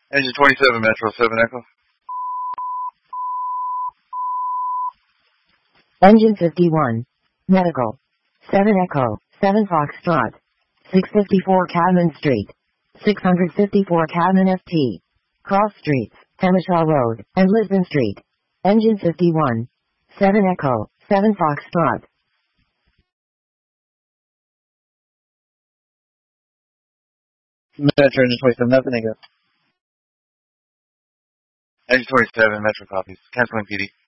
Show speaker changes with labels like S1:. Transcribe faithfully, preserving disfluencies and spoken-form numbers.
S1: Engine twenty-seven, Metro seven Echo.
S2: Engine fifty-one. Medical. seven Echo, seven Foxtrot. six fifty-four Cadman Street. six fifty-four Cadman F T. Cross Streets, Temishaw Road, and Lisbon Street. Engine fifty-one. seven Echo, seven Foxtrot.
S3: Metro Engine twenty-seven, nothing, Echo.
S1: Engine twenty-seven, Metro copies. Canceling P D.